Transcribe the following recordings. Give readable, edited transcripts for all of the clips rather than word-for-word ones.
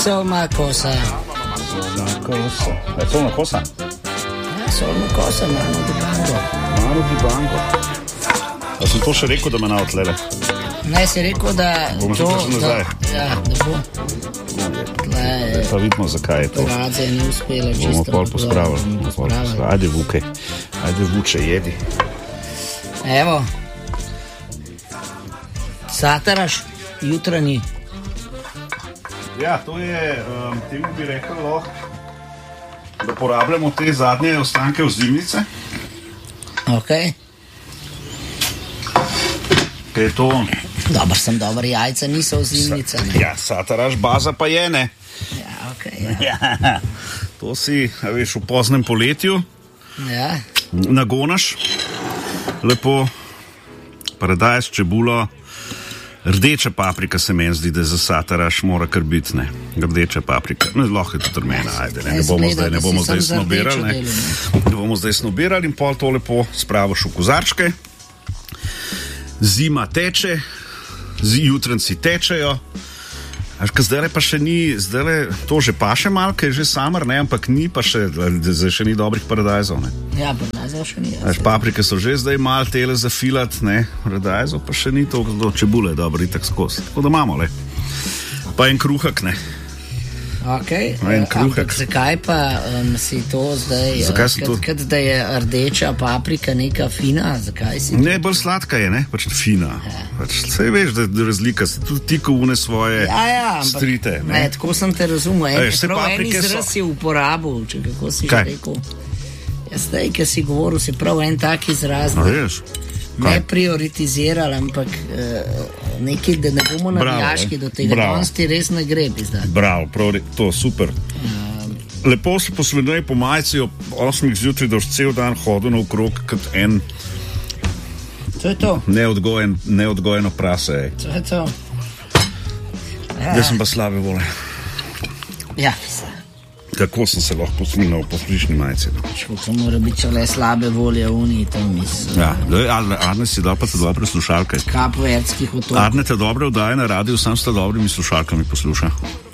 Solo una cosa. È solo una cosa? Solo una cosa, mano di bango. Mano di bango. A sem to še rekel, da me na odlele? Ne, si rekel, da... Bomo že prišli nazaj. Ja, da bo. Pa vidimo, zakaj je to. Operacija ni uspela čisto. Bomo pol pospravili. Ajde, Vuke. Ajde, Vuče, jedi. Evo. Sataraš, jutranji. Ja, to je, temu bi rekel lahko, da porabljamo te zadnje ostanke ozimnice. Ok. Kaj je to? Dobar sem, dobar, jajca niso ozimnica. Ja, sataraš, baza pa je, ne? Ja, ok. Ja. To si, veš, v poznem poletju nagonaš, lepo, paradajz, čebulo, rdeča paprika se meni zdi, da za sataraš mora kar biti, ne? Rdeča paprika, ne, lahko je to trmena, ajde, ne bomo zdaj snobirali, ne? Ne bomo zdaj snobirali in pol to lepo spravoš v kozarčke. Zima teče, jutranci tečejo. Zdaj pa še ni, to že paše malo, ker je že samar, ne, ampak ni pa še, zdaj še ni dobrih paradajzov, ne. Ja, paradajzov še ni. Paprike so že zdaj malo tele zafilat, ne, paradajzov pa še ni to, čebula je dobro itak skozi. Tako da imamo, le. Pa en kruhak, ne. Ok, ampak zakaj pa si to zdaj, kad da je rdeča paprika neka fina, zakaj si to? Ne, bolj sladka je, ne, pač fina. Pač, saj veš, da je razlika, se tudi ti kovune svoje strite. Ne, tako sem te razumel, prav en izraz si uporabil, če kako si že rekel. Ja, zdaj, ki si govoril, si prav en tak izraz. Ne prioritizirali, ampak nekaj, da ne bomo navijaški do tega. Danes ti res ne gre, bi zdaj. Bravo, prav, to super. Lepo se posveduj po majici ob 8 zjutraj, da boš cel dan hodil naokrog kot en to je to. Neodgojeno prase. To je to. Jaz sem pa slabe vole. Ja, Kako sem se lahko posminal po frišni majici? To mora biti če le slabe volje uniji, to mislim. Ja, Arne si da pa te dobre slušalke. Kapoverskih otokov. Arne te dobre vdaje na radiju, sam s te dobrimi slušalkami posluša.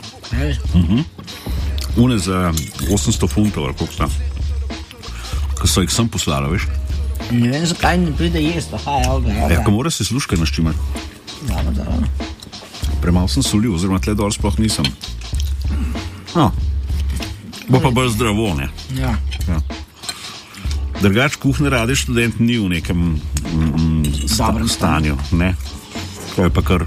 Une za 800 funtov, ali koliko sta. Ko so jih sem poslala, veš? Ne vem, zakaj ne pride jesti, Ja, ko mora se sluške naštimati. Da. Premalo sem solil, oziroma tle dol sploh nisem. Bo pa bolj zdravo, ne? Ja. Drugač kuhne radi študent ni v nekem stanju, ne? To je pa kar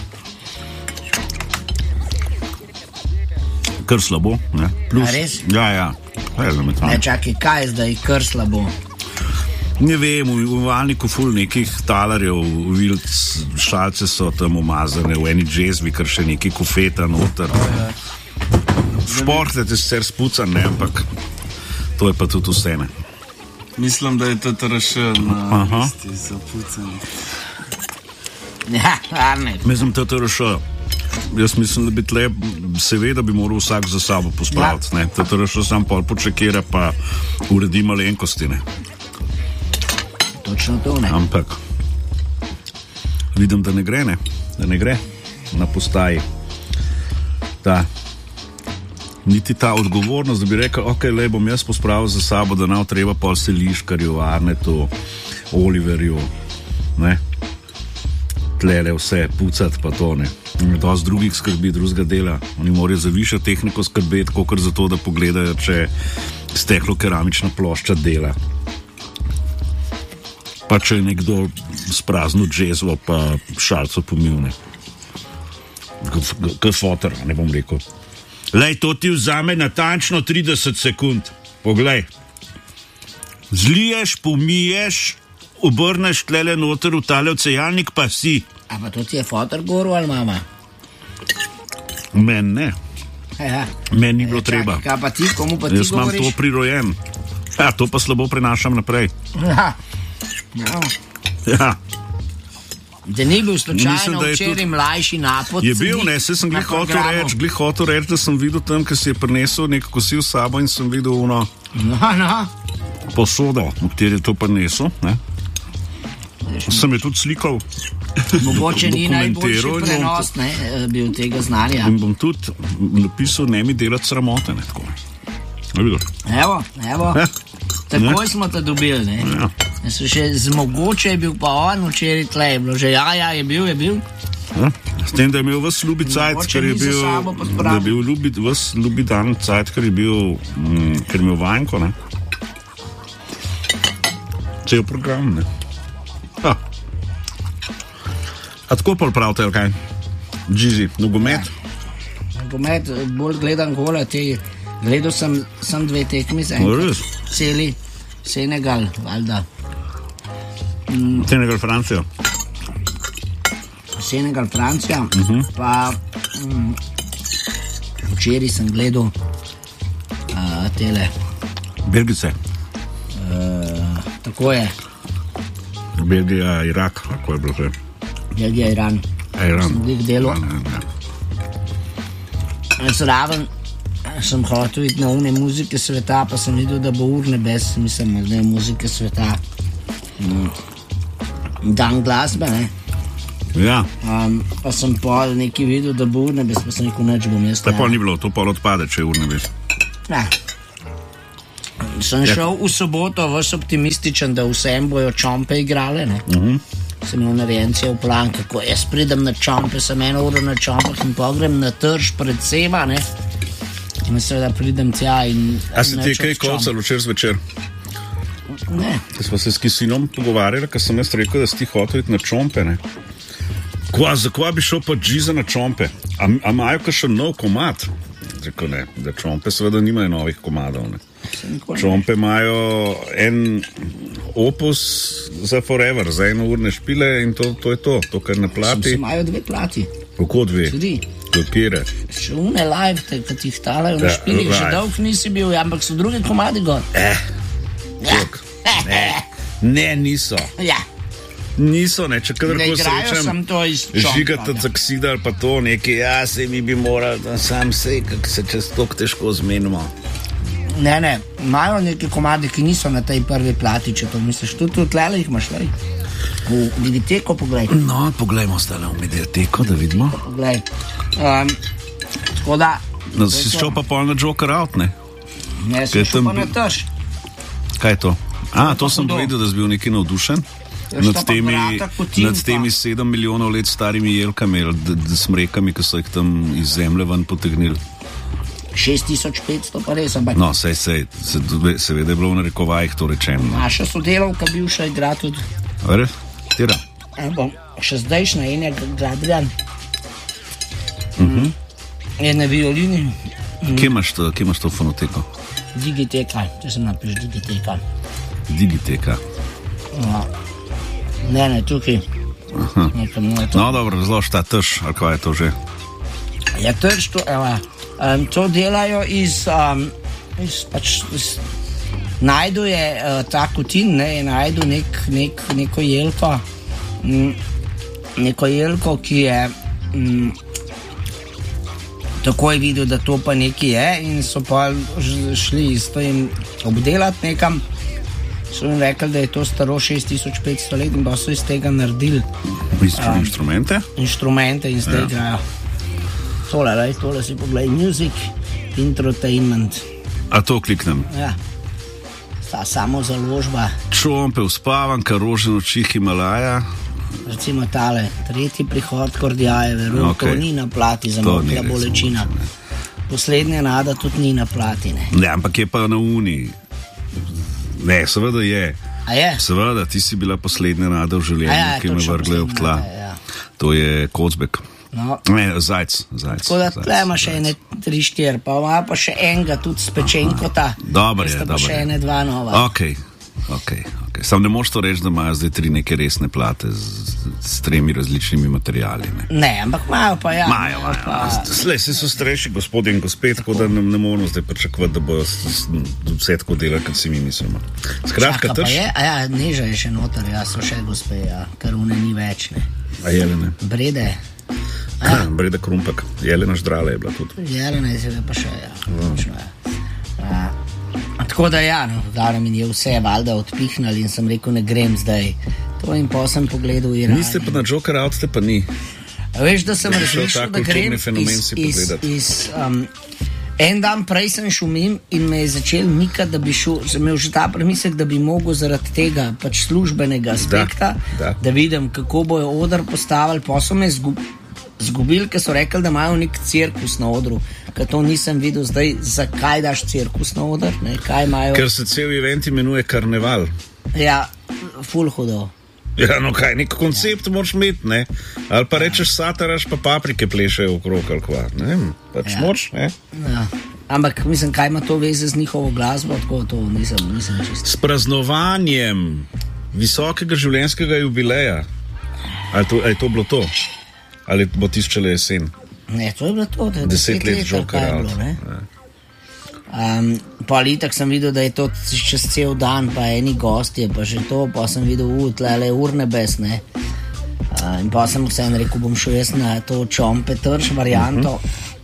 slabo, ne? Plus, a res? Ja. Ne, čakaj, kaj je zdaj kar slabo? Ne vem, v uvalniku ful nekih talarjev, šalce so tam umazane, v eni džezvi, kar še neki kofeta noter. Šport je sicer spucan, ne, ampak to je pa tudi vse, ne. Mislim, da je to TRŠ na listi za pucanje. Ja, Arne. Mislim, to TRŠ. Jaz mislim, da bi tle, seveda bi moral vsak za sabo pospraviti, ne. To TRŠ sam pol počekira, pa uredi malenkosti, ne. Točno to, ne. Ampak vidim, da ne gre, ne. Da ne gre na postaji. Niti ta odgovornost, da bi rekel, ok, le bom jaz pospravil za sabo, da nav treba pol Seliškarju, Arnetu, Oliverju, ne, tlele vse pucati pa to, ne. Dosti drugih skrbi, drugega dela. Oni morajo za višjo tehniko skrbeti, kakor za to, da pogledajo, če steklo-keramična plošča dela. Pa če je nekdo s prazno džezvo pa šalco pomil, ne. Kot fotor, ne bom rekel. Lej, to ti vzame natančno 30 sekund. Poglej. Zliješ, pomiješ, obrneš tlele noter v tale ocejalnik, pa si. A pa to ti je fotor govoril ali mama? Men ne. Men ni bilo treba. Kaj pa ti, komu pa ti govoriš? Jaz imam to prirojen. Ja, to pa slabo prenašam naprej. Ja. Da ni bil slučajno včeraj mlajši napot. Je bil, ne, se sem glih hotel reči, da sem videl tam, ker si je prinesel nek kosil sabo in sem videl posodo, v kateri je to prinesel, ne. Sem je tudi slikal. Mogoče ni najboljši prenos bil tega znanja. In bom tudi napisal, ne mi delati sramote. Evo. Takoj smo te dobili. Ja. Mogoče je bil pa on včeraj tle, je bilo že je bil. Ja. S tem, da je imel vas ljubi cajt, ker je bil vas ljubi dan cajt, ker je imel vanjko, ne? Cel program, ne? A tako pa pravite, kaj? Džizi, nogomet? Nogomet, bolj gledam gole, gledal sem 2 tekmi za enkrat. Celi Senegal, valjda. Senegal, Francija. Senegal, Francija, pa včeraj sem gledal tele. Belgice. Tako je. Belgija, Irak, kako je bilo to? Belgija, Iran. Sem bil delo. Zraven sem hotel iti na une muzike sveta, pa sem videl, da bo Urnebes, mislim, da je muzike sveta. Dan glasbe, ne? Ja. Pa sem pol nekaj videl, da bo Urnebes, pa sem rekel, neč bom jaz. To pol ni bilo, to pol odpade, če je Urnebes. Ja. Sem šel v soboto vse optimističen, da vsem bojo čompe igrale, ne? Sem imel narejenci v plan, kako jaz pridem na čompe, sem 1 uro na čompah in pogrem na trž pred seba, ne? In seveda pridem tja in... A se ti je kaj kocal včer zvečer? Ne. Ker smo se s Kisinom pogovarjali, ker sem jaz rekel, da si ti hotel iti na čompe, ne? Zakaj bi šel pa džiza na čompe? A imajo kakšen nov komad? Rekel ne, da čompe seveda nimajo novih komadov, ne? Čompe imajo en opus za forever, za 1 urne špile in to je to, kar na plati. Imajo 2 plati. Kako 2? 3. Dokere? Še une live, ki ti jih talajo na špili, že dolg nisi bil, ampak so drugi komadi gor. Ne, niso. Ja. Niso, ne, če kadarko srečem žigati za ksida ali pa to nekaj, se mi bi moral, sam sej, kak se čez toliko težko zmenimo. Ne, imajo neke komade, ki niso na tej prvi plati, če to misliš. Tu tlele jih imaš, lej. V Mediateko poglej. No, poglejmo stale v Mediateko, da vidimo. Poglej. Tako da... No, si šel pa pol na Joker out, ne? Ne, si šel pa na trž. Kaj je to? To sem povedal, da si bil nekaj navdušen. Nad temi 7 milijonov let starimi jelkami, smrekami, ki so jih tam iz zemlje ven potegnili. 6500 pa res, ampak... No, seveda je bilo v narekovajih to rečeno. Naša sodelavka bivša igra tudi. Res? Tira? Še zdajšnja ene Gladrian. Ene violini. Kje imaš to fonoteko? Digiteka, če sem napiš Digiteka. Digiteka. Ne, tukaj. No, dobro, razlož ta trž, ali kaj je to že? Ja, trž to, to delajo najdu je ta kutin, ne, je najdu neko jelko, ki je takoj videl, da to pa nekaj je in so pa šli isto in obdelati nekam. So jim rekli, da je to staro 6500 let in pa so iz tega naredili inštrumente? Inštrumente in zdaj igrajo. Tole si poglej, Music Introtainment. A to kliknem? Ja. Ta samo založba. Čompe, uspavanka, rožen oči Himalaja. Recimo tale, 3. prihod Kordjajeve, to ni na plati za mokra bolečina. Poslednja nada tudi ni na plati, ne. Ne, ampak je pa na uni. Ne, seveda je. A je? Seveda, ti si bila poslednja nada v življenju, ki me vrgle ob tla. To je Kocbek. No. Ne, Zajc. Tako da tle ima še ene 3-4, pa ima pa še enega tudi s pečenkota. Dobar je, pa še ene 2 nova. Ok. Sam ne moš to reči, da imajo zdaj 3 neke resne plate s 3 različnimi materijali. Ne, ampak imajo pa ja. Imajo. Slej, se so starejši gospodje in gospe, tako da ne moramo zdaj pričakovati, da bojo vse tako delali, kot si mi mislimo. Skratka, trž. Ja, Neža je še noter, so še gospe, kar une ni več, ne. A Jelene? Brede. Breda Krumpek. Jelena Ždrale je bila tudi. Jelena je pa še, Tako da mi je vse valjda odpihnali in sem rekel, ne grem zdaj To in pa sem pogledal Iran. Niste pa na Joker Out, ste pa ni. Veš, da sem razmišljal, da grem en dan prej sem šel mim in me je začel mikati, da bi šel, sem imel že ta premislek, da bi mogel zaradi tega pač službenega aspekta, da vidim, kako bojo oder postavili, pa so me zgubili, ker so rekli, da imajo nek cirkus na odru, ker to nisem videl zdaj, zakaj daš cirkus na odr, ne, kaj imajo. Ker se cel event imenuje karneval. Ja, ful hudo. Ja, no kaj, nek koncept moraš imeti, ne? Ali pa rečeš sataraš, pa paprike plešajo okrog, ali kva, ne? Pač moraš, ne? Ja. Ampak, mislim, kaj ima to veze z njihovo glasbo, tako to nisem čisto. S praznovanjem visokega življenjskega jubileja. Ali je to bilo to? Ali bo tiščele jesen? Ne, to je bilo to. 10 let Joker Out. Pa itak sem videl, da je to čez cel dan, pa eni gostje, pa že to, pa sem videl tlele urnebes, ne. In pa sem vseeno rekel, bom šel jaz na to Čompe Trš varianto.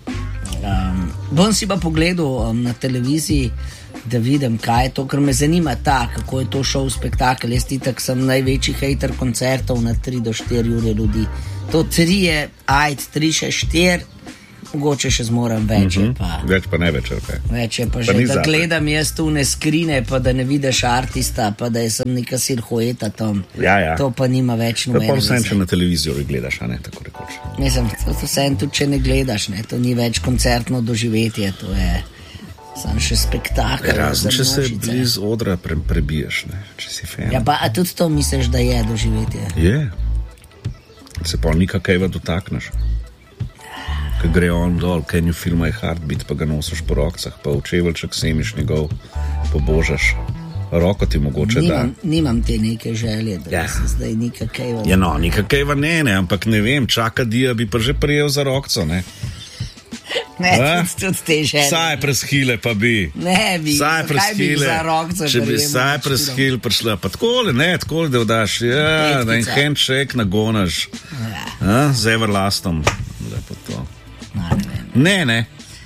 Bom si pa pogledal na televiziji, da vidim, kaj je to, ker me zanima kako je to šov spektakel. Jaz itak sem največji hejter koncertov na 3 do 4 ure ljudi. To 3 je, 3 še 4, mogoče še zmoram več. Več pa ne več, okay. Več je pa že, da gledam jaz tu ne skrine, pa da ne vidiš artista, pa da sem neka sirhojeta tam. Ja. To pa nima več nobene. To pa vsem, če na televiziju gledaš, a ne, tako rekoč. Mislim, to vsem tudi, če ne gledaš, ne, to ni več koncertno doživetje, to je sam še spektakel. Razen, če se bliz odra prebiješ, ne, če si fan. Ja, pa a tudi to misliš, da je doživetje? Je. Se pa nikakajva dotakneš. Ko gre on dol, can you feel my heartbeat, pa ga nosiš po rokcah, pa v čeveljček semiš njegov, pobožaš. Roko ti mogoče da. Nimam te neke želje, da se zdaj nikakajva. Ja, no, nikakajva ne, ampak ne vem, čaka Dija bi pa že prijel za rokco, ne? Ne, tudi te želje. Saj preskile pa bi. Ne bi, zakaj bi za rokco če bi saj preskil prišla, pa takole, da vdaš, ja, da in handshake nagonaš. Z Everlastom. Lepo to. Ne,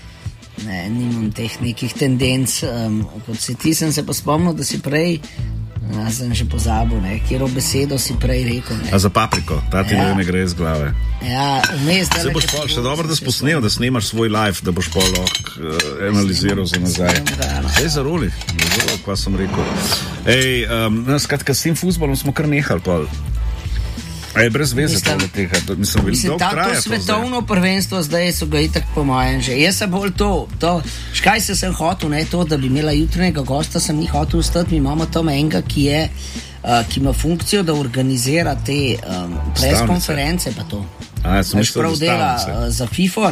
nimam teh nekih tendenc, kot si ti, sem se pa spomnil, da si prej, sem že pozabil, kjero besedo si prej rekel. A za papriko, ta ti ne gre iz glave. Ja, vmes, da se boš pa še dobro, da sposnel, da snemaš svoj live, da boš pa lahko analiziral za nazaj. Za roli, kva sem rekel. Skratka, s tem fuzbolom smo kar nehali pa. A je brez veze tega, mislim, to svetovno prvenstvo zdaj so ga itak po mojem že. Jaz sem bolj to, škaj se sem hotel, to, da bi imela jutranjega gosta, sem ni hotel ustati, mi imamo tam enega, ki ima funkcijo, da organizira te preskonference pa to. Prav dela za FIFO,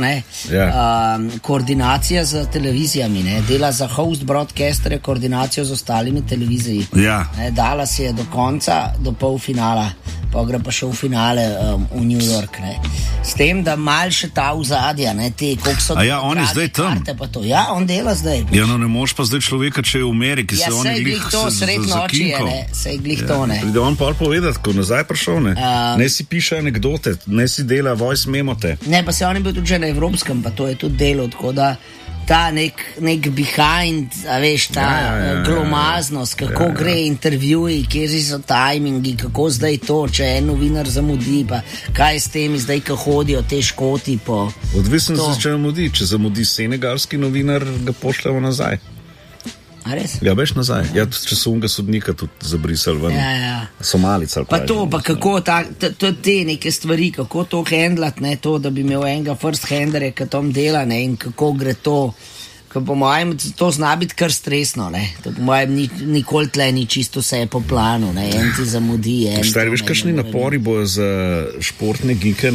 koordinacija z televizijami, dela za host broadcastere, koordinacijo z ostalimi televiziji. Dala si je do konca, do polfinala, pa gre pa še v finale v New York. S tem, da mal še ta vzadja, koliko so... A ja, on je zdaj tam. Ja, on dela zdaj. Ja, no ne moš pa zdaj človeka, če je v Ameriki, se on je glih zakinkal. Se je glih to, Pride on pa povedati, ko nazaj prišel, ne si piše anekdote, ne si dela voice memote. Ne, pa se on je bil tudi že na evropskem, pa to je tudi delo, tako da ta nek behind, a veš, ta glomaznost, kako gre intervjuji, kje so timingi, kako zdaj to, če je novinar zamudi, pa kaj s temi zdaj, ko hodijo te Škoti po... Odvisno se, če zamudi. Če zamudi senegalski novinar, ga pošljamo nazaj. A res? Ja, veš nazaj. Ja, če so unga sodnika tudi zabrisali ven. Somalica. Pa to, pa kako te neke stvari, kako to handlat, to, da bi imel enega first handlerja, ki tam dela, in kako gre to, ker po mojem to zna biti kar stresno, to po mojem nikoli tle ni čisto vse po planu, en ti zamudi. Stari, veš, kakšni napori bojo za športne gike,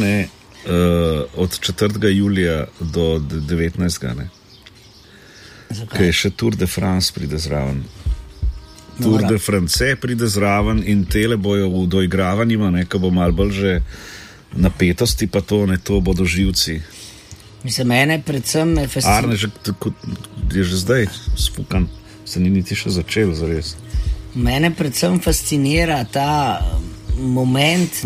od 4. julija do 19. Kaj je še Tour de France pride zraven. Tour de France pride zraven in tele bojo v doigravanjima, ko bo malo bolj že napetosti, pa to bodo živci. Mislim, mene predvsem me fascinira. Arne je že zdaj sfukan, se ni niti še začel zares. Mene predvsem fascinira ta moment,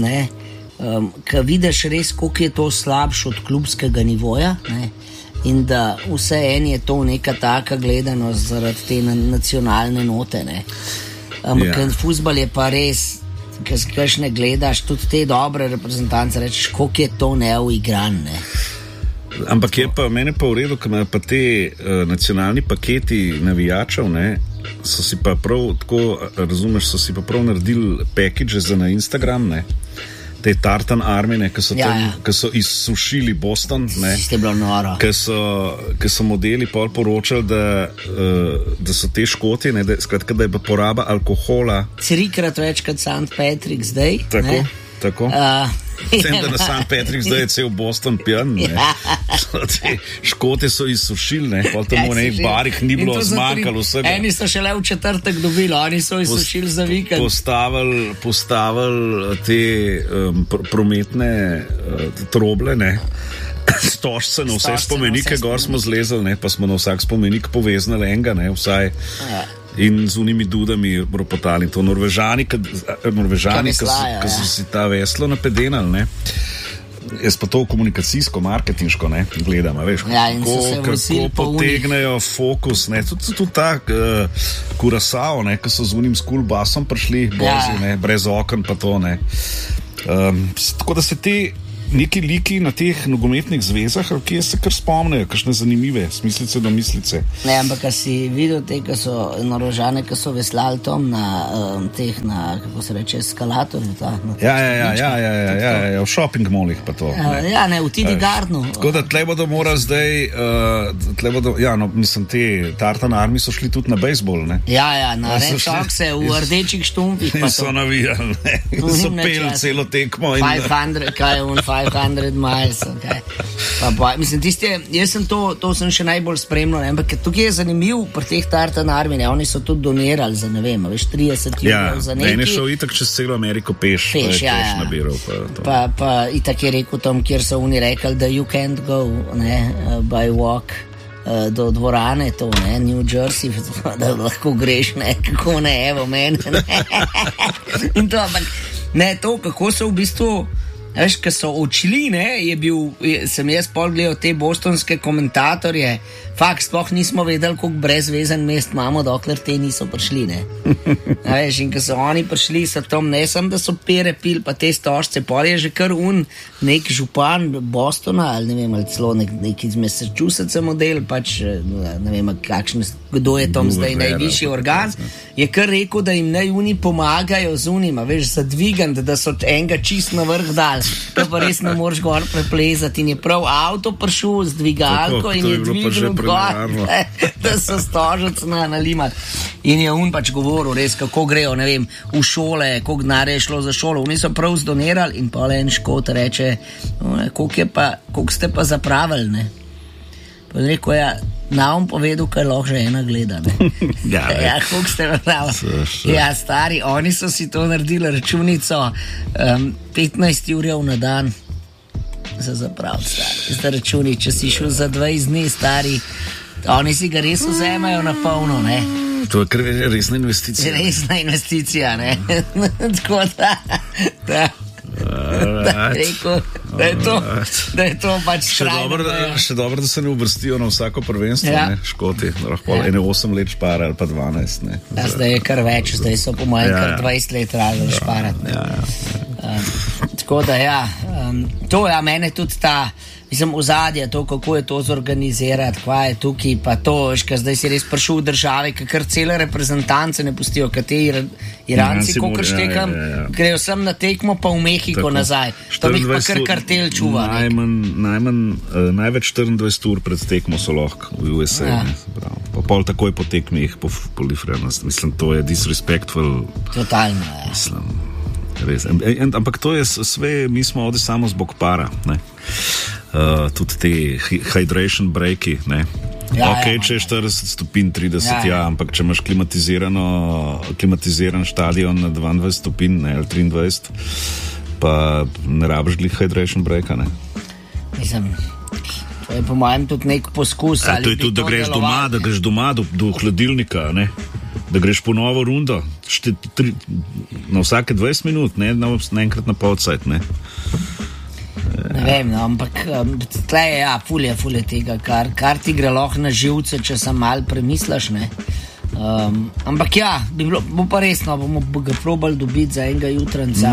ko vidiš res, koliko je to slabš od klubskega nivoja, in da vse en je to neka taka gledanost zaradi te nacionalne note, ampak fuzbal je pa res, ne gledaš, tudi te dobre reprezentance, rečeš, koliko je to neuigran, ne. Ampak je pa, mene pa v redu, ker imajo pa te nacionalni paketi navijačev, ne, so si pa prav tako, razumeš, so si pa prav naredili package za na Instagram, ne, te Tartan Army, ne, ki so izsušili Boston, ne, ki so modeli pol poročali, da so te Škoti, ne, skratka, da je pa poraba alkohola 3-krat več kot St. Patrick's Day. Tako. Vsem, da na St. Patrick's Day je cel Boston pijan, ne. Škote so izsušili, ne, pa tam v nekih barih ni bilo zmanjkalo vsega. Eni so šele v četrtek dobili, oni so izsušili za vikend. Postavili te prometne troble, ne, stožce na vse spomenike, gor smo zlezali, ne, pa smo na vsak spomenik poveznali enega, ne, vsaj. In z unimi dudami ropotali. To Norvežani, ki so si ta veslo napedenali, ne. Jaz pa to komunikacijsko, marketinško, ne, gledam, veš, kako potegnejo fokus, ne, tudi ta Curaçao, ne, ki so z unim school busom prišli, bozi, ne, brez okn pa to, ne. Tako da se te neki liki na teh nogometnih zvezah, ki se kar spomnejo, kakšne zanimive smislice do mislice. Ne, ampak si videl te, ki so Norvežane, ki so veslali tam na teh, na, kako se reče, eskalatorju. Ja, v shopping mallih pa to. Ja, ne, v Tidi Gardnu. Tako da tle bodo morali zdaj, mislim, te Tartan Army so šli tudi na bejsbol, ne? Ja, na Red Soxe, v rdečih štumpih. In so navijali, ne? So peli celo tekmo. 500, kaj je 500 miles, okay. Mislim, jaz sem to sem še najbolj spremljal, ampak tukaj je zanimiv pri teh Tartan Army, ne, oni so tudi donirali za, ne vem, veš, 30 evrov za neki. Ne, šel itak čez celo Ameriko peš nabiral. Pa itak je rekel tam, kjer so oni rekli, da you can't go, ne, by walk do dvorane, to, ne, New Jersey, da lahko greš, ne, kako ne, evo mene, ne. In to, ampak, ne, to, kako so v bistvu, veš, ko so odšli, ne, sem jaz pol gledal te bostonske komentatorje, fakt, sploh nismo vedeli, koliko brezvezen mest imamo, dokler te niso prišli, ne. Veš, in ko so oni prišli, so tam, ne sem, da so pere pil, pa te stožce, pol je že kar nek župan Bostona, ali ne vem, ali celo nek iz Massachusettsa model, pač, ne vem, kdo je tam zdaj najvišji organ, je kar rekel, da jim naj oni pomagajo z unima, veš, zadvigant, da so enega čist na vrh dal, to pa res ne moreš gor preplezati, in je prav avto prišel z dvigalko in je dvignil gor, da so stožec nalimati. In je pač govoril res, kako grejo, ne vem, v šole, koliko denarja je šlo za šolo. Oni so prav zdonirali in pa en Škot reče, koliko ste pa zapravili, ne. Pa rekel, nam povedal, kaj lahko že ena gleda, ne. Koliko ste napravili. Ja, stari, oni so si to naredili računico 15 urjev na dan za zaprav, stari. Zdaj računi, če si šel za 20 dni, stari, oni si ga res vzemajo na polno, ne. To je resna investicija. Resna investicija, ne. Tako da je to pač še dobro, da se ne uvrstijo na vsako prvenstvo, ne, Škoti, lahko ene 8 let špara ali pa 12, ne. Zdaj je kar več, zdaj so po mojem kar 20 let rabili šparati, ne. Tako da to mene tudi ta, mislim, ozadje, to, kako je to zorganizirati, kva je tukaj, pa to, veš, zdaj si res prišel v države, kar cele reprezentance ne pustijo, kaj te Iranci, kokor štekam, grejo sem na tekmo, pa v Mehiko nazaj. To mi pa kar kartel čuva. Največ 24 ur pred tekmo so lahko v USA. Pa pol takoj po tekmi jih polifrenost. Mislim, to je disrespectful. Totalno, Mislim, res. Ampak to je sve, mi smo ovdje samo zbog para, ne. Tudi te hydration breaki, ne. Če je 40 stopinj, 30, ampak če imaš klimatiziran stadion na 22 stopinj, ne, ali 23, pa ne rabiš glih hydration breaka, ne. Mislim, to je po mojem tudi nek poskus. To je tudi, da greš doma do hladilnika, ne. Da greš po novo rundo, na vsake 20 minut, ne enkrat na polcajt, ne. Ne vem, no, ampak tle je, ful je tega, kar ti gre lahko na živce, če sam malo premisliš, ne. Ampak ja, bo pa resno, bomo ga probali dobiti za enega jutranca.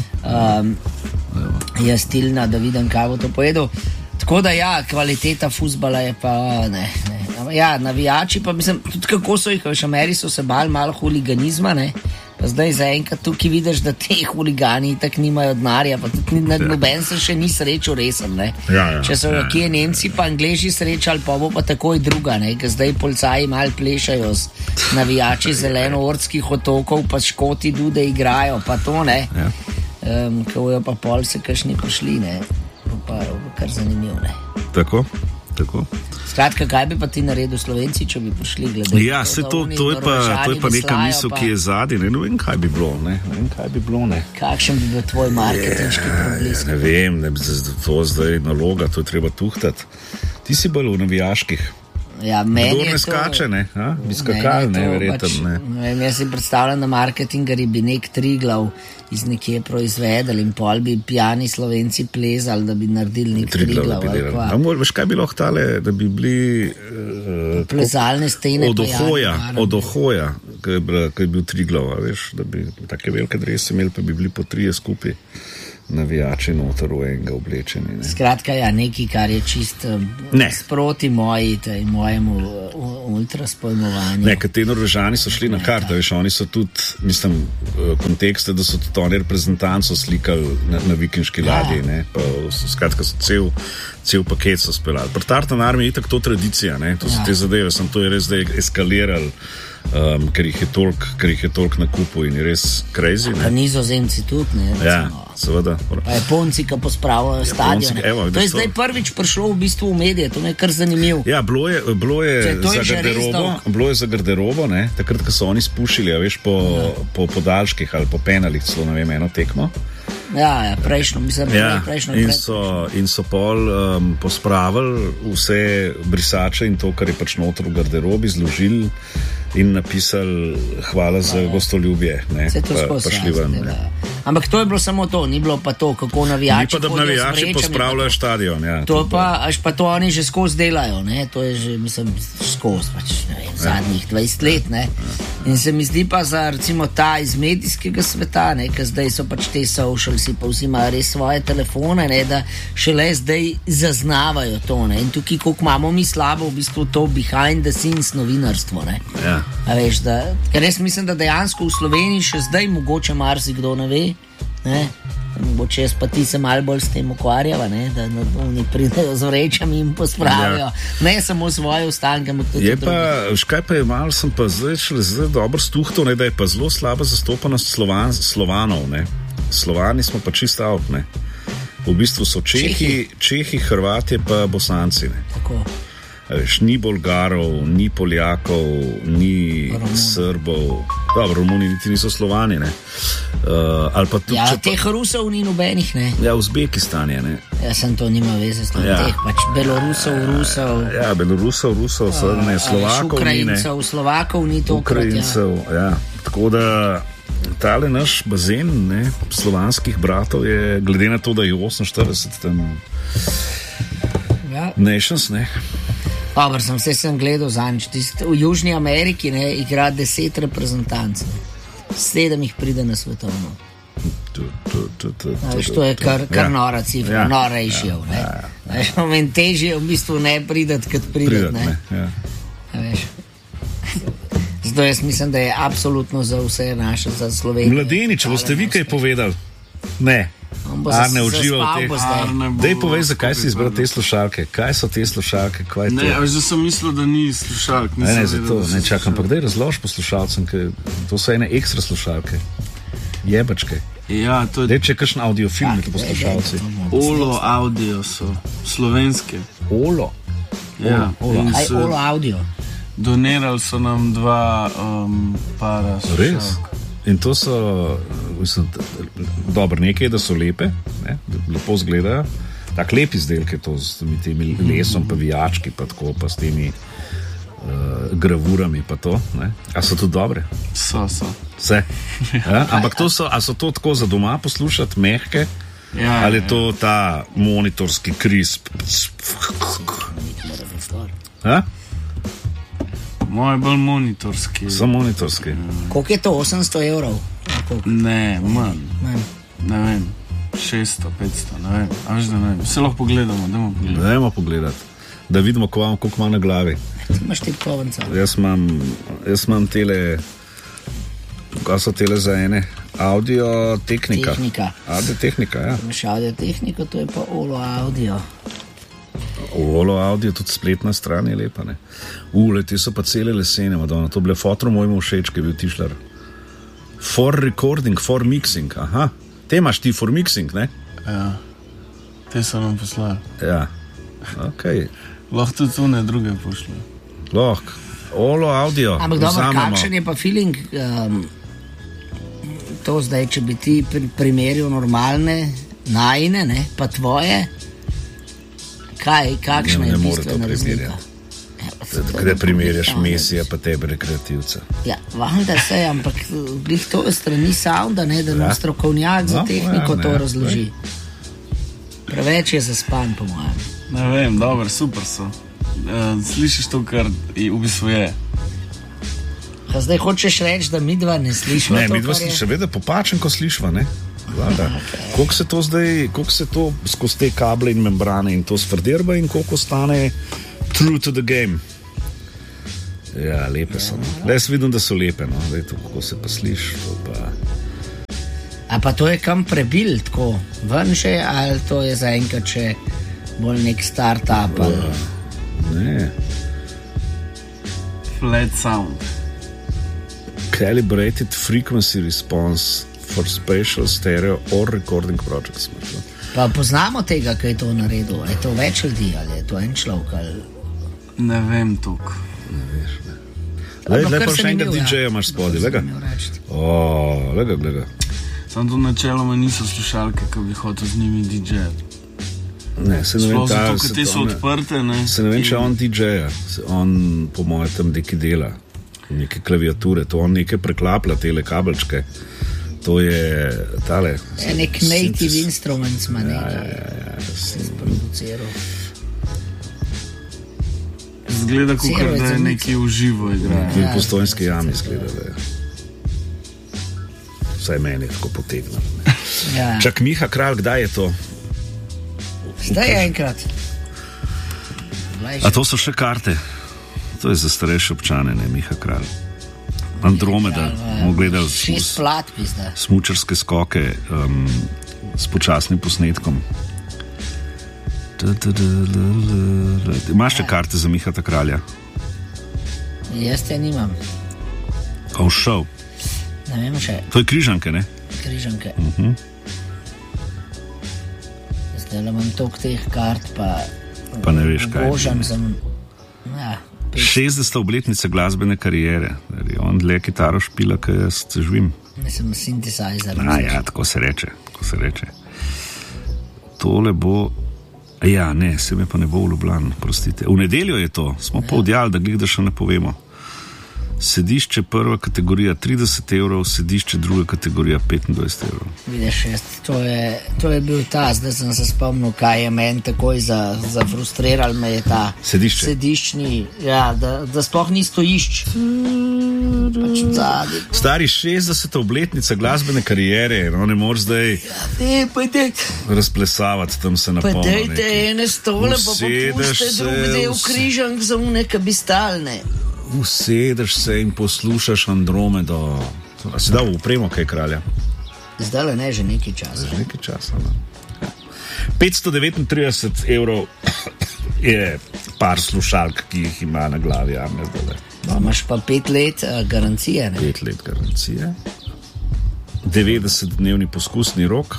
Jaz stilna, da vidim, kaj bo to povedal. Tako da ja, kvaliteta fuzbala je pa ne. Ja, navijači pa mislim, tudi kako so jih, v Ameriki so se bali malo huliganizma, ne. Pa zdaj zaenkrat tukaj vidiš, da te huligani tak nimajo denarja, pa tudi noben se še ni srečal resen, ne. Če so kje Nemci pa Angleži srečali, pa bo pa takoj druga, ne, ker zdaj policaji malo plešajo z navijači zelenoordskih otokov, pa Škoti dude igrajo, pa to, ne. Ko jo pa pol se kakšni pošli, ne. Pa kar zanimivo, ne. Tako. Skratka, kaj bi pa ti naredil Slovenci, če bi prišli gledati? Ja, to je pa neka misel, ki je zadnji, ne vem, kaj bi bilo, ne. Kakšen bi bil tvoj marketinški problem? Ne vem, to zdaj naloga, to je treba tuhtati. Ti si bolj v navijaških. Ja, kdo ne skače, ne? Bi skakali, ne, verjetno, ne. Jaz si predstavljam, da marketingari bi nek Triglav iz nekje proizvedeli in pol bi pijani Slovenci plezali, da bi naredili nek Triglav. Veš, kaj bi lahko tale, da bi bili plezalne stene od Ohoja, ki je bil Triglav, veš, da bi take velike drese imeli, pa bi bili po 3 skupaj navijači noter v enega oblečeni. Ne. Skratka, ja, nekaj, kar je čist sproti mojemu ultraspojmovanju. Ne, ker te Norvežani so šli na karto, veš, oni so tudi, mislim, kontekste, da so tudi oni reprezentanco slikali na vikinški ladji, ne, pa skratka so cel paket so speljali. Pri Tartan Army je tako to tradicija, ne, to so te zadeve, to je res zdaj eskalirali, ker jih je toliko na kupu in je res crazy, ne. Pa Nizozemci tudi, ne. Ja, seveda. Pa Japonci, ki pospravljajo stadion. To je zdaj prvič prišlo v bistvu v medije, to je kar zanimivo. Ja, bilo je za garderobo, ne, takrat, ko so oni spušili, veš, po podaljških ali po penalih, celo, ne vem, eno tekmo. Ja, prejšnjo. In so pol pospravili vse brisače in to, kar je pač noter v garderobi, zložili in napisali hvala za gostoljubje. Vse to skozi. Ampak to je bilo samo to, ni bilo pa to, kako navijači. Ni pa, da navijači pospravljajo stadion. Ja, to pa to oni že skozi delajo, ne? To je že, mislim, skozi, pač, ne vem, zadnjih 20 let, ne? In se mi zdi pa za, recimo, ta iz medijskega sveta, ne, ker zdaj so pač te socialsi, pa vsi imajo res svoje telefone, ne, da šele zdaj zaznavajo to, ne. In tukaj, koliko imamo mi slabo, v bistvu to behind the scenes novinarstvo, ne. Ja. A veš, ker jaz mislim, da dejansko v Sloveniji še zdaj mogoče marsikdo ne ve, ne. Mogoče jaz pa ti se malo bolj s tem ukvarjava, ne, da oni pridejo z vrečami in pospravijo, ne samo svoje ostanke, ampak tudi je pa, škaj pa je malo, sem pa zdaj dobro stuhtal, ne, da je pa zelo slaba zastopanost Slovanov, ne. Slovani smo pa čist out, ne. V bistvu so Čehi, Hrvatje pa Bosanci, ne. Tako. Veš, ni Bolgarov, ni Poljakov, ni Srbov. Dobro, Romuni niti niso Slovani, ne. Ali pa tudi, teh Rusov ni nobenih, ne. Ja, Uzbekistan je, ne. Ja, sem to nima veze s tem, teh pač Belorusov. Ja, Belorusov, seveda ne, Slovakov ni, ne. Slovakov ni to. Ukrajincev, ja. Tako da tale naš bazen, ne, slovanskih bratov je, glede na to, da je 48 tam nations, ne. Dobar, sem gledal zanj, v Južni Ameriki, ne, igra 10 reprezentanc, 7 jih pride na svetovno. To je kar nora cifra, nora išjev, ne. Težje je v bistvu ne pridati, kot pridati, ne. Veš. Zdaj jaz mislim, da je absolutno za vse naše, za Slovenijo. Mladeni, če boste vi kaj povedali? Ne. Arne uživa v teh. Dej povej, zakaj si izbral te slušalke. Kaj so te slušalke? Kaj je to? Ne, že sem mislil, da ni slušalk. Ne, zato ne čakam, ampak dej razlož po slušalcem, ker to so ene ekstra slušalke. Jebačke. Ja, to je... Dej, če je kakšen audiofilm, ki poslušalci. Olo audio so, slovenske. Olo? Ja. Olo audio. Donirali so nam 2 para slušalk. Res? In to so, mislim, dobro, nekaj, da so lepe, ne, da lepo izgledajo. Tak lep izdelke to z temi lesom, pa vijački, pa tako, pa s temi gravurami, pa to, ne. A so tudi dobre? So. Vse? Ja? Ampak to so, a so to tako za doma poslušati, mehke? Ja, ali je to ta monitorski krisp? Moje bolj monitorski. Samo monitorski. Koliko je to, 800 evrov? Ne, manj. Ne vem, 600, 500, ne vem. Až da ne vem. Vse lahko pogledamo, dajmo pogledati. Da vidimo, koliko ima na glavi. Ti imaš ti povenca. Jaz imam tele, kaj so tele za ene? Audio tehnika. Audio tehnika, ja. Imaš audio tehniko, to je pa Olo Audio. Olo Audio, tudi spletna stran je lepa, ne. Te so pa cele lesene, Madonna. To bile fotro mojemu všeč, ki je bil tišlar. For recording, for mixing, aha. Te imaš ti for mixing, ne? Ja. Te so nam poslali. Ja, okej. Lahko tudi tu ne druge pošljajo. Lahko. Olo Audio. Ampak dobro, kakšen je pa feeling to zdaj, če bi ti primerjal normalne najine, ne, pa tvoje, kakšna je bistvena razlika? Kde primerjaš Mesija pa tebe rekreativca? Ja, valjda se, ampak glih to je strani sounda, ne, da nam strokovnjak za tehniko to razloži. Preveč je zaspan, po mojem. Ne vem, dobro, super so. Slišiš to, kar v bistvu je. Pa zdaj hočeš reči, da midva ne slišva ne, to, midva še vedno popačen, ko slišva, ne? Okay. Koliko se to skozi te kable in membrane in to svrdirba in koliko stane true to the game. Ja, lepe so. Jaz vidim, da so lepe, no. Zdaj to, kako se pa sliši, to pa... A pa to je kam prebil, tako ven že, ali to je zaenkrat še bolj nek start-up? Ne. Flat sound. Calibrated frequency response for spatial stereo or recording projects. Pa poznamo tega, kaj je to naredil? Je to več ljudi ali je to en človek? Ali... Ne vem toliko. Ne veš, ne. Zdaj pa še enega DJ-ja imaš spodaj, lega? Lega. Samo to načeloma niso slušalke, ko bi hotel z njimi DJ-jati. Ne, se ne vem, zato, ker te so odprte, ne. Se ne vem, če on DJ-ja. On po mojem tam neki dela. Neke klaviature, to on neke preklaplja, tele kabelčke. To je tale... Nek native instruments ma nekaj. Ja. Se sproduciral. Zgleda, kakor da je neki uživo igra. In v Postojnski jami zgleda, da je. Vsaj meni tako potegno. Ja. Čak Miha Kralj, kdaj je to? Zdaj je enkrat. A to so še karte? To je za starejše občane, ne, Miha Kralj. Andromeda, bomo gledali smučarske skoke s počasnim posnetkom. Imaš še karte za Mihata Kralja? Jaz te nimam. A všel? Ne vem še. To je Križanke, ne? Križanke. Zdaj imam toliko teh kart, pa ne veš kaj. Božam sem... 60. obletnice glasbene karijere. On dlje kitaro špila, kaj jaz živim. Mislim, synthesizer. Ja, tako se reče. Tole bo... Ja, ne, se me pa ne bo v Ljubljani, prostite. V nedeljo je to, smo pa odjali, da glih, da še ne povemo. Sedišče prva kategorija 30 evrov, sedišče druga kategorija 25 evrov. Vidiš, to je bil ta, zdaj sem se spomnil, kaj je meni takoj zafrustriral me je ta sediščni, ja, da sploh ni stojišč. Stari 60. obletnica glasbene karijere, no ne moreš zdaj razplesavati, tam se napolno. Pa dejte ene stole, pa popuste drugi del Križank za une kabistalne. Usedeš se in poslušaš Andromedo. A si dal upremo kaj Kralja? Zdaj le ne, že nekaj časa. Že nekaj časa, no. 539 evrov je par slušalk, ki jih ima na glavi. Imaš pa 5 let garancije, ne? 5 let garancije. 90-dnevni poskusni rok.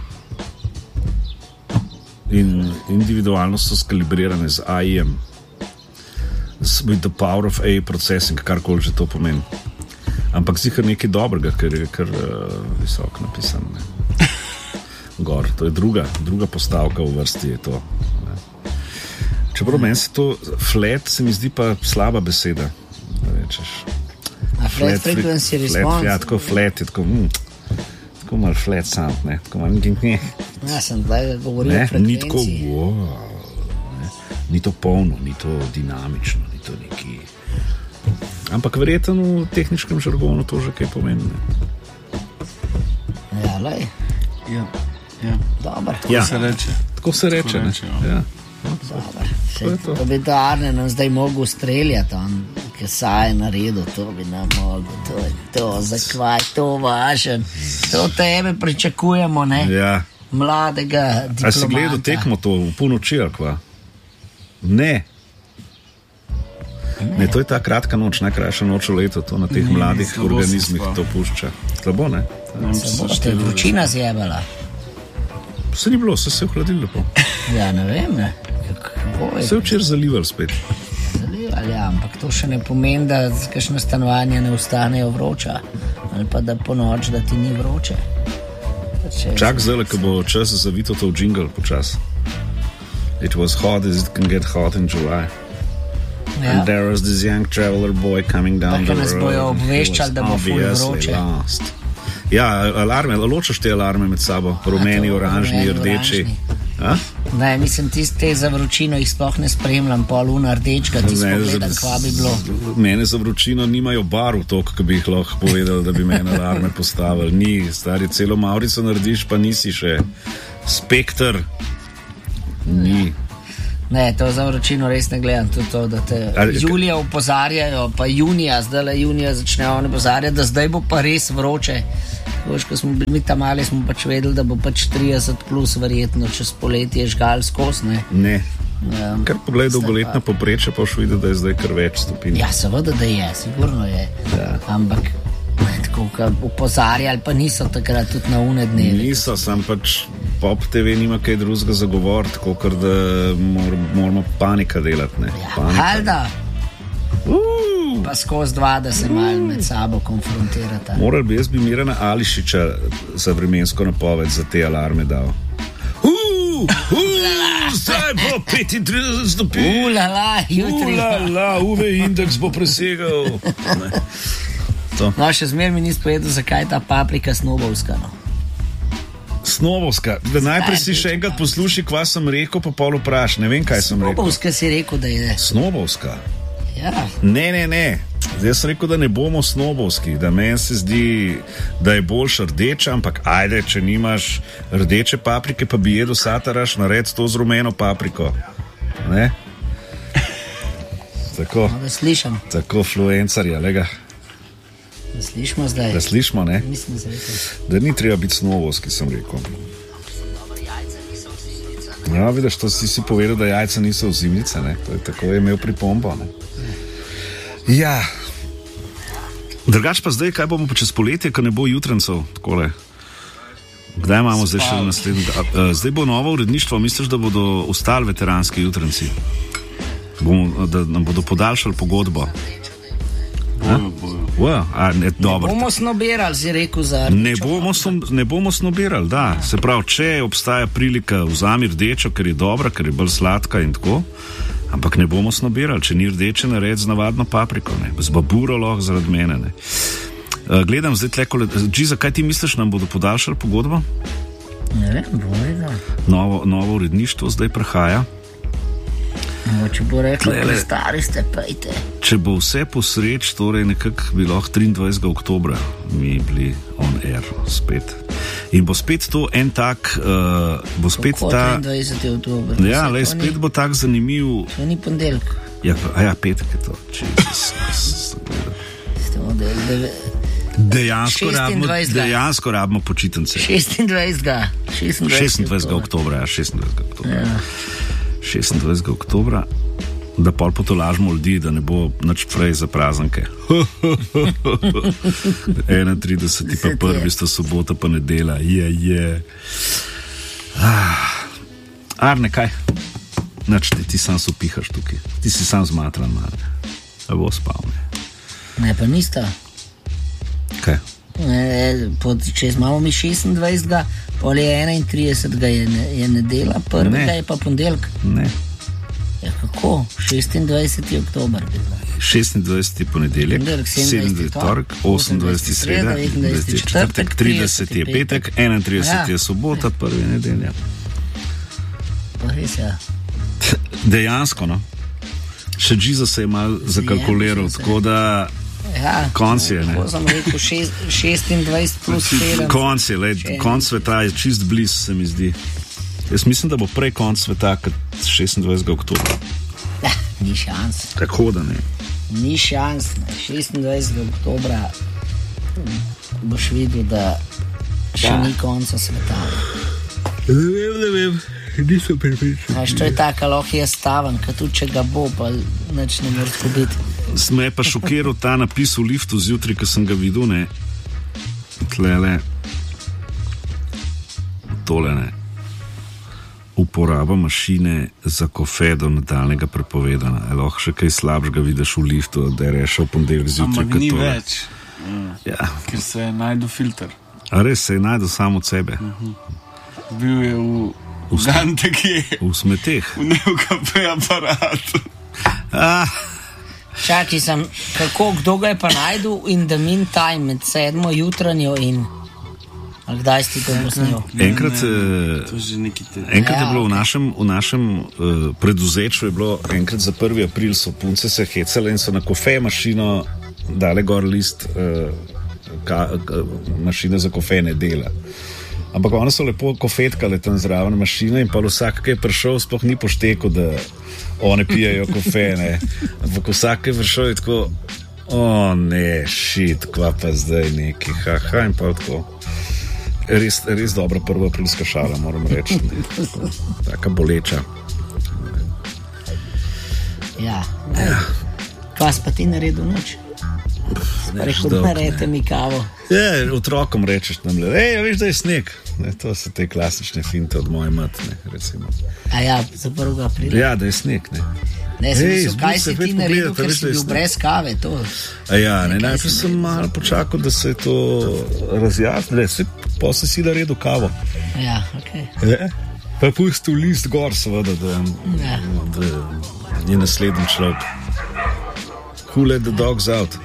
In individualno so skalibrirane z AI-em. With the power of AI processing, karkoli že to pomeni. Ampak si kar nekaj dobrega, ker je kar visoko napisano. Gor, to je druga postavka v vrsti je to. Čeprav meni se to flat, se mi zdi pa slaba beseda. Rečeš. A flat frequency response? Ja, tako flat je, tako malo flat sound, ne? Tako malo Ja, sem zdaj govoril o frekvenciji. Ni tako, ni to polno, ni to dinamično, ni to neki Ampak verjetno v tehničnem žargonu to že kaj pomeni. Ja, lej. Ja. Dobar. Tako se reče. Ja. To bi Arne nam zdaj mogel streljati, ki saj je naredil, to bi nam mogel, to zakvaj, to važen, to tebe pričakujemo, ne? Ja. Mladega diplomanta. A si gledal tekmo to v polnoči, ali kva? Ne, to je ta kratka noč, najkrajša noč v letu, to na teh mladih organizmih to pušča. Slabo, ne? Te je vročina zjebala. Se ni bilo, se je ohladil lepo. Ja, ne vem, ne. Se je včer zalival spet. Ja, ampak to še ne pomeni, da kakšne stanovanja ne ostanejo vroča. Ali pa da po noč, da ti ni vroče. Čak zdaj, ko bo čas zavito to v džingl počas. It was hot as it can get hot in July. Ja. And there was this young traveler boy coming down the road. Nas bojo obveščali, da bo ful vroče. Ja, alarme, ločaš te alarme med sabo, rumeni, oranžni, rdeči. Ne, mislim, te za vročino jih sploh ne spremljam, pol una rdečka, ti spogledam, kva bi bilo. Mene za vročino nimajo barv toliko, ko bi jih lahko povedal, da bi mene alarme postavili. Ni, stari, celo Maurico narediš, pa nisi še Spektr. Ni. Ne, to za vročino res ne gledam, tudi to, da te julija opozarjajo, pa junija začnejo ne opozarjati, da zdaj bo pa res vroče. Ko smo bili mi tam mali, smo pač vedeli, da bo pač 30 plus verjetno čez poletje žgal skozi, ne? Ne. Kar pogled dolgoletna poprečja, pa še vidi, da je zdaj kar več stopinj. Ja, seveda, da je, sigurno je. Ja. Ampak tako, opozarjali pa niso takrat tudi na une dnevi. Niso, sam pač Pop TV nima kaj drugega za govor, tako ker da moramo panika delati, ne? Ja, halda! Pa skozi dva, da se malo med sabo konfrontirata. Moral bi jaz Mirana Ališiča za vremensko napoved za te alarme dal. Zdaj bo 35 stopinj. Jutri. UV indeks bo presegal. No, še zmer mi nisi povedal, zakaj je ta paprika snobovska, no. Snobovska, da najprej si še enkrat posluši, kva sem rekel, pa pol vpraš, ne vem, kaj sem rekel. Snobovska si rekel, da je. Snobovska? Ja. Ne. Zdaj sem rekel, da ne bomo snobovski, da meni se zdi, da je boljš rdeča, ampak ajde, če nimaš rdeče paprike, pa bi jedel sataraš, nared to z rumeno papriko. Ne? Tako. No, da slišam. Tako fluencarja, lega. Da slišimo zdaj. Da slišimo, ne? Mislim, da ni treba biti snobovski, sem rekel. Ja, vidiš, to si povedal, da jajca niso v zimnice, ne? Tako je imel pripombo, ne? Ja. Drugač pa zdaj, kaj bomo pa čez poletje, ko ne bo jutrancev, takole? Kdaj imamo zdaj še naslednji? Zdaj bo novo uredništvo, misliš, da bodo ostali veteranski jutranci? Da nam bodo podaljšali pogodbo? Ne bomo snobirali, si rekel za rdečo. Ne bomo snobirali, da. Se pravi, če obstaja prilika, vzami rdečo, ker je dobra, ker je bolj sladka in tako, ampak ne bomo snobirali, če ni rdeče, nared z navadno papriko, ne. Z baburo lahko zaradi mene, ne. Gledam zdaj tlekole, zakaj ti misliš, nam bodo podaljšali pogodbo? Ne vem, bojda. Novo uredništvo zdaj prihaja. Če bo reklo, da stari ste, pejte. Če bo vse posreč, torej nekako bi lahko 23. oktobra mi bili on air spet. In bo spet to en tak, bo spet ta... 23. oktober. Ja, le spet bo tak zanimiv... To ni ponedeljek. Ja, petek je to. Dejansko rabimo počitnice. 26. oktobra. 26. oktobra, da pol potolažimo ljudi, da ne bo nič prej za praznike. 31. pa 1. sta sobota pa nedelja. Arne, kaj? Nač, ti sam sopihaš tukaj. Ti si sam zmatran, Marne. A bo spal, ne, pa nista. Kaj? Če imamo mi 26. pol je 31. je nedelja, 1. je pa ponedeljek. Ne. Ja, kako? 26. oktober. 26. ponedeljek, 27. torek, 28. sreda, 29. četrtek, 30. je petek, 31. je sobota, 1. nedelja. Pa res, ja. Dejansko, no. Še Džiza se je mal zakalkuliral, tako da konc je, ne. Tako sem rekel 26 plus 7. Konc je, konc sveta je čist bliz, se mi zdi. Jaz mislim, da bo prej konc sveta kot 26. oktobra. Ni šans. Tako da ne. Ni šans, ne. 26. oktobra boš videl, da še ni konca sveta. Ne vem, nisem pripričan. To je tako, lahko je staven, kad tudi če ga bo, pa nič ne more zgoditi. Sme pa šokiral ta napis v liftu zjutraj, ko sem ga videl, ne. Tlele. Tole, ne. Uporaba mašine za kofe do nadaljnega prepovedana. Lahko še kaj slabšega vidiš v liftu, da je rešil ponedeljek zjutraj. Ampak ni več, ker se je najdel filter. A res se je najdel sam od sebe? Bil je v Ganteki. V smeteh. V NeoKP aparatu. Čakaj sem, kdo ga je pa najdel in the meantime med 7. jutranjo in... A kdaj si to posnel? Enkrat je bilo v našem predvzeču, je bilo enkrat za 1. april, so punce se hecale in so na kofe mašino dale gor list mašine za kofe ne dela. Ampak one so lepo kofetkale tam zraven mašine in pa vsak, ki je prišel, sploh ni poštekel, da one pijajo kofe, ne. Ampak vsak, ki je prišel, je tako, shit, kva pa zdaj neki, in pa tako. Res dobra 1. aprilska šala, moram reči. Taka boleča. Ja. Kva si pa ti naredil noč? Rekel, naredite mi kavo. Otrokom rečeš nam le, veš, da je sneg. To so te klasične finte od moje matne, recimo. Za 1. aprila? Ja, da je sneg, ne. Ne, kaj si ti naredil, ker si bil brez kave, to? Najprej sem malo počakal, da se je to razjasnilo, posle si naredil kavo. Ja, okej. Pa pustil list gor, seveda, da je naslednji človek. Who let the dogs out?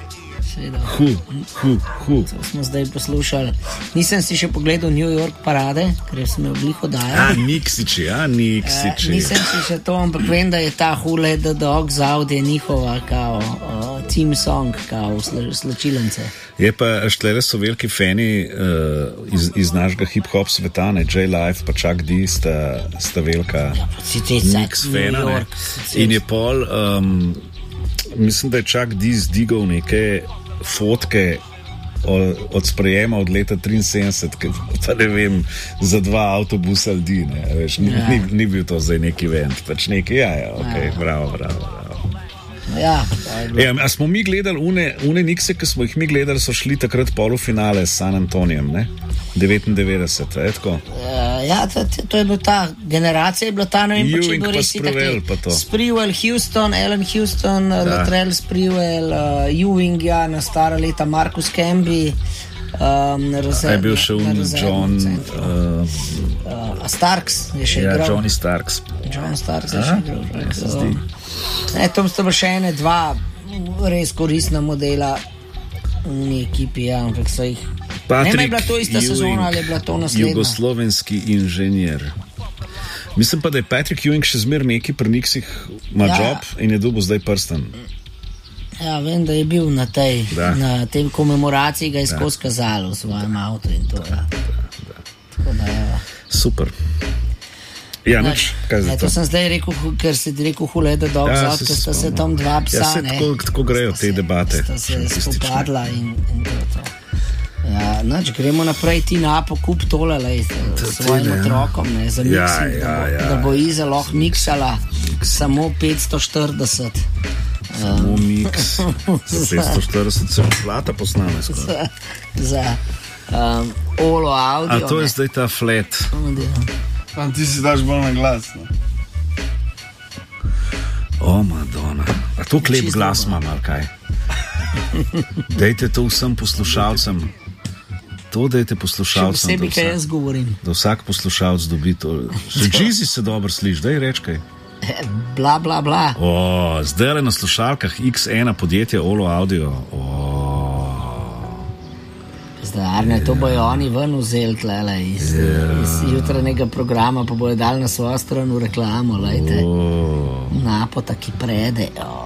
Who? To smo zdaj poslušali. Nisem si še pogledal New York parade, ker sem jo obliho dajal. Niksiči. Nisem si še to, ampak vem, da je ta Who let the dogs out je njihova kao team song, kao slačilence. Je pa, štlele so veliki fani iz našega hip-hop sveta, ne, J-Life pa Chuck D sta velika Nix fana, ne. In je pol, mislim, da je Chuck D zdigal neke fotke od sprejema od leta 73, pa ne vem, za 2 avtobusa ljudi, ne, veš, ni bil to zdaj neki event, pač neki, bravo. A smo mi gledali une Nixe, ki smo jih mi gledali, so šli takrat polufinale s San Antonijem, ne? 99, je tako? To je bila ta generacija, je bila ta, ne vem, če bo res tako. Sprewell, Houston, Allen Houston, Latrell Sprewell, Ewing, na stara leta, Marcus Camby, je bil še John Starks je še igral. Johnny Starks. John Starks je še igral. Tam sta bila še ene 2 res koristna modela v ekipi, ampak so jih... Ne je bila to ista sezona, ali je bila to naslednja? Jugoslovenski inženir. Mislim pa, da je Patrick Ewing še zmer neki pri Nixih ima job in je dobil zdaj prsten. Vem, da je bil na tem komemoraciji, ga je skozi kazalo v svojem avtu in to. Super. Kaj za to? To sem zdaj rekel, ker si rekel Who let the dogs out, ker sta se tam 2 psa, ne? Tako grejo te debate. Sta se spopadla in to. Gremo naprej, ti na pokup tole, s svojim otrokom, ne, za miksing, da bo Iza lahko miksala samo 540. Samo miks. 540 se plata posname skoraj. Za Olo audio. A to je zdaj ta flat. Ti si daš bolj na glas. Madonna. A to klep glas imam, ali kaj? Dejte to vsem poslušalcem. To dejte poslušalcem. Še posebej, kaj jaz govorim. Da vsak poslušalc dobi to. Še Džizi se dobro sliš, daj reč kaj. Bla, bla, bla. Zdaj le na slušalkah X1 podjetje Olo Audio. Zdaj, to bojo oni ven vzeli tlele iz jutranjega programa, pa bojo dali na svojo stran v reklamo, lejte. napota, ki prede.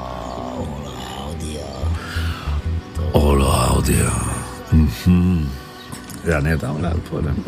Audio. Ja, ne, da ali podem.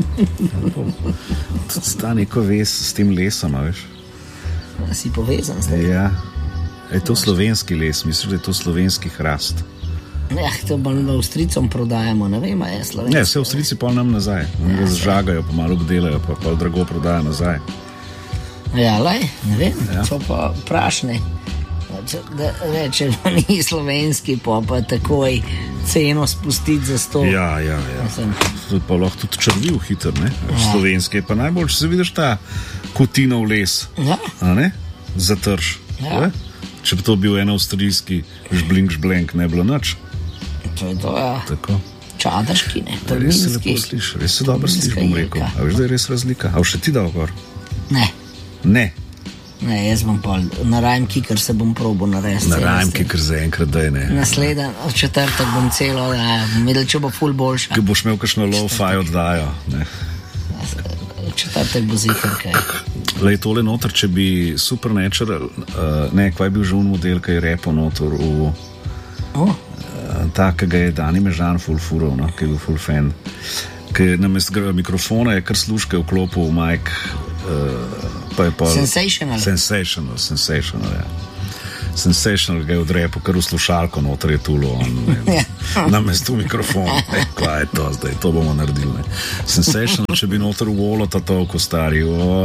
Sta neko vez s tem lesom, veš? Si povezan s tem? Ja. Je to slovenski les, misliš, da je to slovenski hrast? Ja, to bolj Avstrijcom prodajamo, ne vem, je slovenski. Ne, vse Avstrijci pol nam nazaj. Oni ga zžagajo, pa malo obdelajo, pa pol drago prodajo nazaj. Ja, lej, ne vem, so pa prašne. Da reče, da ni slovenski, pa takoj ceno spustiti za 100. Ja. Pa lahko tudi črvil hiter, ne? Slovenski je pa najbolj, če se vidiš ta kotina v les. Ja. A ne? Zatrž. Ja. Če bi to bil en avstrijski žblink, ne bilo nič. To je to, ja. Tako. Čadaški, ne? Res se lepo sliš, res se dobro sliš, bom rekel. A veš, da je res razlika? A še ti dal gor? Ne. Ne. Ne, jaz bom pa na Rajmki, ker se bom probo narediti. Na Rajmki, ker zaenkrat da je ne. Naslednji, četrtek bom celo, videl, če bo ful boljša. Ki boš imel kakšno lo-fi oddajo, ne. Četrtek bo zihar, kaj. Lej, tole noter, če bi Supernatural, ne, kva je bil že un model, ki je repo noter v tak, ki ga je Dani Mežan ful furov, no, ki je bil ful fan. Ki namest mikrofona je kar sluške vklopil v mic, Sensational, ja. Sensational ga je odrepil, kar v slušalko noter je tulo, namest v mikrofon, kaj je to zdaj, to bomo naredili, ne. Sensational, če bi noter v volota toliko stari,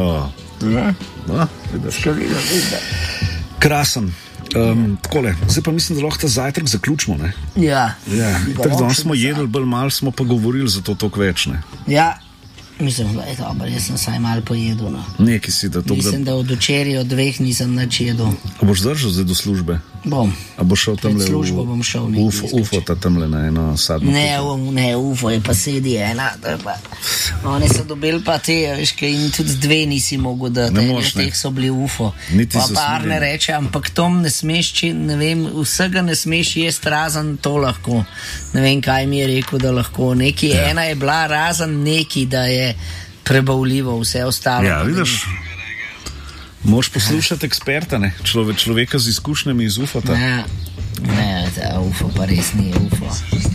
vidiš. Krasen. Takole, zdaj pa mislim, da lahko ta zajtrk zaključimo, ne? Ja. Tako da smo jedli, bolj malo smo pa govorili, zato toliko več, ne? Ja. Mislim, da je dobro, jaz sem saj malo pojedel, no. Neki si, da to... Mislim, da od včeraj od 2 nisem nič jedel. A boš držal zdaj do službe? Bom. A boš šel tamle službo bom šel nekaj. UFO ta tamle na eno sadno? Ne, UFO je pa sedi ena. Oni so dobili pa te, veš, kaj in tudi 2 nisi mogel dati. Ne moš, ne. Teh so bili UFO. Niti pa Arne reče, ampak tom ne smeš, ne vem, vsega ne smeš jesti, razen to lahko. Ne vem, kaj mi je rekel, da lahko. Ena je bila razen neki, da je prebavljivo, vse ostalo. Ja, vidiš, moš poslušati eksperta, ne? Človeka z izkušnjami iz UFO-ta. Ne, ta UFO pa res ni UFO.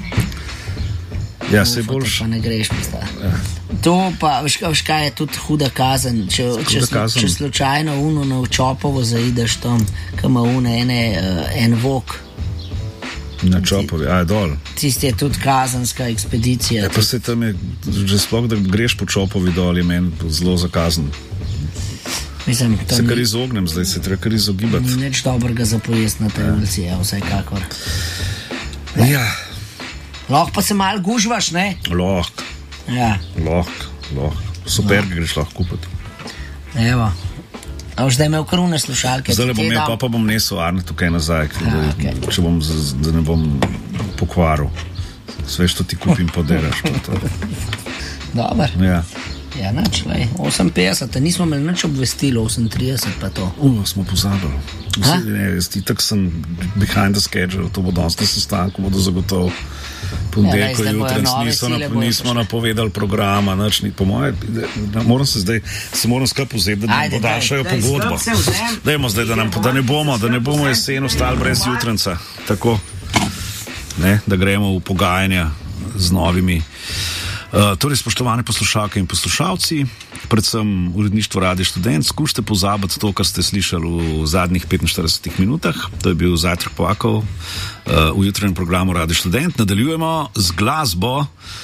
Ja, se boljš. Pa ne greš postati. Ja. To pa, veš kaj je tudi huda kazen, če slučajno na Čopovo zaideš tam, kam ima en vok. Na Čopovi, a je dol. Tisti je tudi kazenska ekspedicija. Ja, pa se tam je, že sploh, da greš po Čopovi dol, je meni zelo zakazen. Mislim, se kar izognem, zdaj se treba kar izogibati. Ni nič dobrega za pojest na tej ulici, vsekakor. Ja. Lahko pa se malo gužvaš, ne? Lahko. Ja. Lahko. Super, greš lahko kupiti. Evo. A už zdaj imel krune slušalke. Zdaj bom imel, pa bom nesel Arne tukaj nazaj, če bom, da ne bom pokvaril. Sve, što ti kupim, poderaš. Dobar. Ja. Ja, nač, 58, nismo imeli nič obvestilo, 38 pa to. Smo pozabili. Jaz itak sem behind the schedule, to bo danes na sestanku, bodo zagotovo. Ponedeljko jutraj nismo napovedali programa, nič ni po moje. Moram se zdaj, moram skupaj vzeti, da nam podaljšajo pogodbo. Dajmo zdaj, da ne bomo jesen ostali brez jutranca. Tako, ne, da gremo v pogajanja z novimi. Torej, spoštovane poslušalke in poslušalci, predvsem uredništvo Radia Študent, skušajte pozabiti to, kar ste slišali v zadnjih 45 minutah. To je bil Zajtrk Povakov v jutranjem programu Radia Študent. Nadaljujemo z glasbo.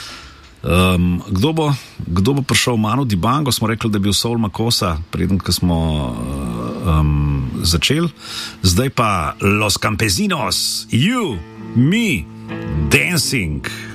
Kdo bo prišel? Manu Dibango, smo rekli, da je bil Soul Makosa, preden ko smo začeli. Zdaj pa Los Campesinos, You, Me, Dancing.